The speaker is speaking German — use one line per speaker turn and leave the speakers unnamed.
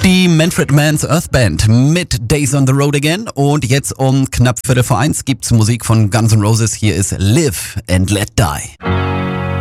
Die Manfred Mann's Earth Band mit Days on the Road Again. Und jetzt um knapp 1:15 gibt's Musik von Guns N' Roses. Hier ist Live and Let Die.